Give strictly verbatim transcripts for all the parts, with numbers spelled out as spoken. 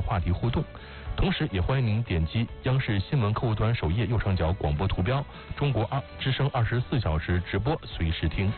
话题互动。同时也欢迎您点击央视新闻客户端首页右上角广播图标，中国二之声二十四小时直播随时听。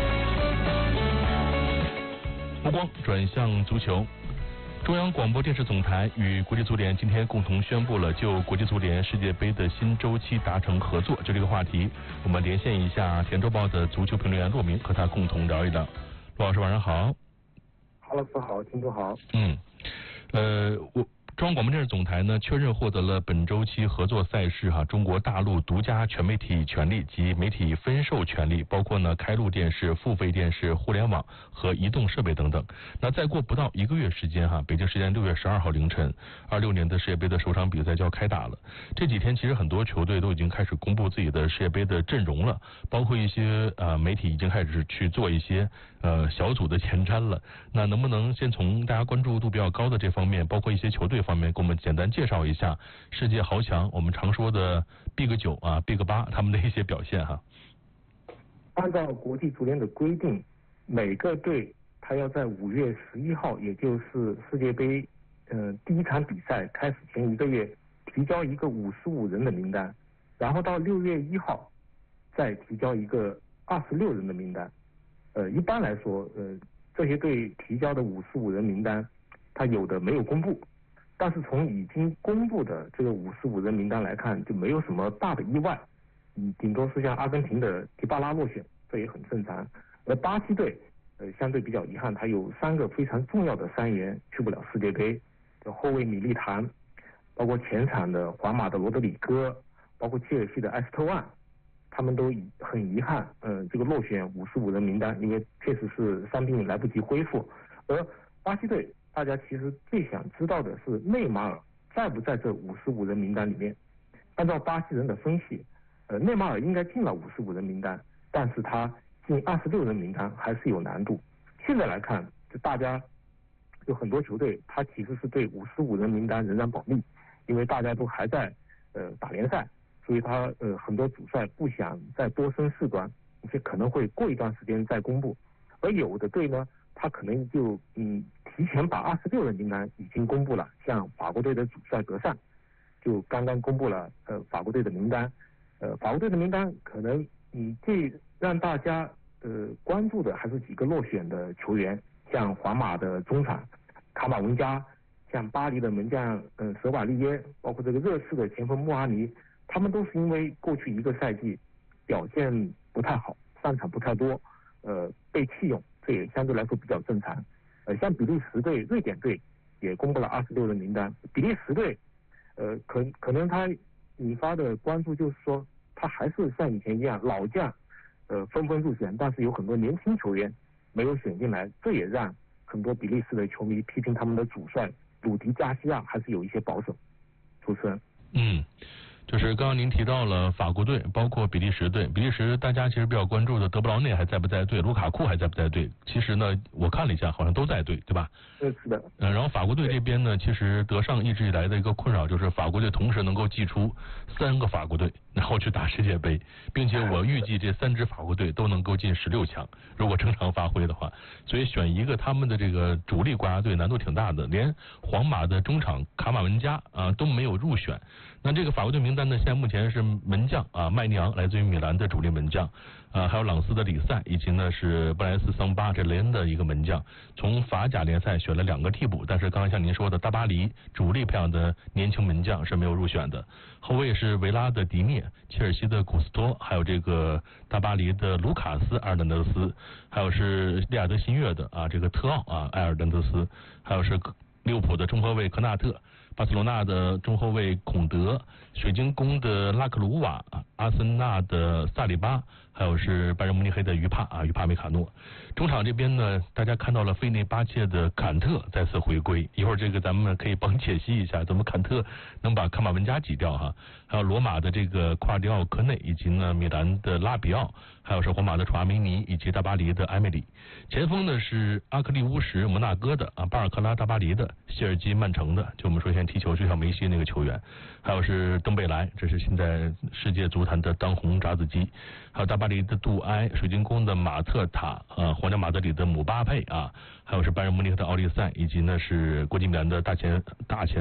目光转向足球，中央广播电视总台与国际足联今天共同宣布了就国际足联世界杯的新周期达成合作。就这个话题，我们连线一下《甜周报》的足球评论员骆明，和他共同聊一聊。骆老师晚上好。 哈老师好，听众好。 嗯，呃，我。中央广播电视总台呢确认获得了本周期合作赛事哈、啊、中国大陆独家全媒体权利及媒体分授权利，包括呢开路电视、付费电视、互联网和移动设备等等。那再过不到一个月时间哈、啊，北京时间六月十二号凌晨，二六年的世界杯的首场比赛就要开打了。这几天其实很多球队都已经开始公布自己的世界杯的阵容了，包括一些呃媒体已经开始去做一些呃小组的前瞻了。那能不能先从大家关注度比较高的这方面，包括一些球队方面，给我们简单介绍一下世界豪强，我们常说的 Big 九啊 Big 八他们的一些表现哈。 按照国际足联的规定，每个队他要在五月十一号，也就是世界杯呃第一场比赛开始前一个月，提交一个五十五人的名单，然后到六月一号再提交一个二十六人的名单。呃，一般来说，呃，这些队提交的五十五人名单，他有的没有公布。但是从已经公布的这个五十五人名单来看，就没有什么大的意外，嗯，顶多是像阿根廷的迪巴拉落选，这也很正常。而巴西队，呃，相对比较遗憾，他有三个非常重要的三员去不了世界杯，后卫米利唐，包括前场的皇马的罗德里戈，包括切尔西的埃斯特万，他们都很遗憾，呃，这个落选五十五人名单，因为确实是伤病来不及恢复。而巴西队，大家其实最想知道的是内马尔在不在这五十五人名单里面。按照巴西人的分析，呃，内马尔应该进了五十五人名单，但是他进二十六人名单还是有难度。现在来看，就大家有很多球队，他其实是对五十五人名单仍然保密，因为大家都还在呃打联赛，所以他呃很多主帅不想再多生事端，而且可能会过一段时间再公布。而有的队呢，他可能就嗯提前把二十六人名单已经公布了，像法国队的主帅德尚就刚刚公布了呃法国队的名单，呃法国队的名单可能嗯最让大家呃关注的还是几个落选的球员，像皇马的中场卡马文加，像巴黎的门将嗯、呃、舍瓦利耶，包括这个热刺的前锋穆阿尼，他们都是因为过去一个赛季表现不太好，上场不太多，呃被弃用，这也相对来说比较正常。呃，像比利时队、瑞典队也公布了二十六人名单。比利时队，呃，可可能他引发的关注就是说，他还是像以前一样，老将，呃，纷纷入选，但是有很多年轻球员没有选进来，这也让很多比利时的球迷批评他们的主帅鲁迪加西亚还是有一些保守。主持人， 嗯。就是刚刚您提到了法国队，包括比利时队。比利时大家其实比较关注的德布劳内还在不在队，卢卡库还在不在队？其实呢，我看了一下，好像都在队，对吧？ 是的。 嗯，然后法国队这边呢，其实德尚一直以来的一个困扰就是法国队同时能够祭出三个法国队，然后去打世界杯，并且我预计这三支法国队都能够进十六强，如果正常发挥的话。所以选一个他们的这个主力国家队难度挺大的，连皇马的中场卡马文加啊都没有入选。那这个法国队名单呢，现在目前是门将啊麦尼昂来自于米兰的主力门将，啊还有朗斯的里塞，以及呢是布莱斯桑巴这雷恩的一个门将。从法甲联赛选了两个替补，但是刚才像您说的大巴黎主力培养的年轻门将是没有入选的。后卫是维拉的迪涅，切尔西的古斯托，还有这个大巴黎的卢卡斯埃尔南德斯，还有是利雅得新月的啊这个特奥啊埃尔南德斯，还有是利物浦的中后卫科纳特，巴塞罗那的中后卫孔德，水晶宫的拉克鲁瓦，阿森纳的萨里巴，还有是拜仁慕尼黑的于帕啊于帕梅卡诺。中场这边呢，大家看到了费内巴切的坎特再次回归，一会儿这个咱们可以帮解析一下，怎么坎特能把卡马文加挤掉哈？还有罗马的这个库尔迪奥科内，以及呢米兰的拉比奥，还有是皇马的楚阿梅尼，以及大巴黎的埃梅里。前锋呢是阿克利乌什摩纳哥的啊巴尔克拉大巴黎的，谢尔基曼城的，就我们说现在踢球就像梅西那个球员，还有是登贝莱，这是现在世界足坛的当红炸子鸡，还有大巴黎的杜埃，水晶宫的马特塔，呃，皇家马德里的姆巴佩啊，还有是拜仁慕尼黑的奥利塞，以及呢是国际米兰的大前大前。